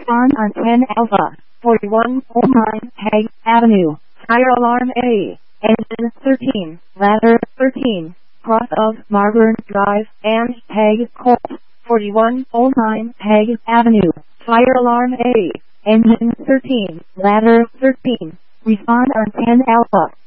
Respond on 10 Alpha, 4109 Hague Avenue, Fire Alarm A, Engine 13, Ladder 13, cross of Marburn Drive and Hague Court, 4109 Hague Avenue, Fire Alarm A, Engine 13, Ladder 13. Respond on 10 Alpha.